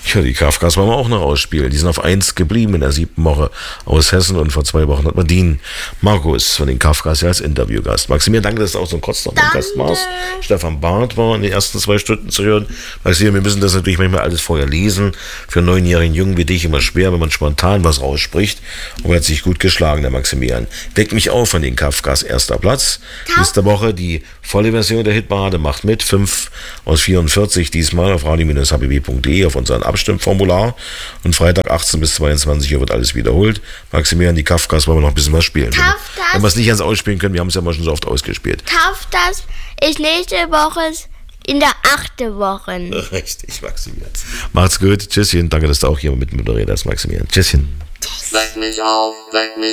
Ja, die Kafkas wollen wir auch noch ausspielen. Die sind auf 1 geblieben in der 7. Woche aus Hessen und vor 2 Wochen hat man Dean Markus von den Kafkas ja als Interviewgast. Maximilian, danke, dass du auch so ein kurz noch ein Gast warst. Stefan Barth war in den ersten 2 Stunden zu hören. Maximilian, wir müssen das natürlich manchmal alles vorher lesen. Für einen 9-jährigen Jungen wie dich immer schwer, wenn man spontan was rausspricht. Aber er hat sich gut geschlagen, der Maximilian. Weck mich auf von den Kafkas, 1. Platz. Nächste Woche die volle Version der Hitparade, macht mit. 5 aus 44 diesmal auf radio-hbb.de auf unseren Abstimmformular. Und Freitag 18 bis 22 Uhr wird alles wiederholt. Maximilian, die Kafkas wollen wir noch ein bisschen was spielen. Wenn wir es nicht ganz ausspielen können, wir haben es ja mal schon so oft ausgespielt. Kafkas ist nächste Woche in der 8. Woche. Richtig, Maximilian. Macht's gut. Tschüsschen. Danke, dass du auch hier mit moderiert hast, Maximilian. Tschüsschen. Weck mich auf, weck mich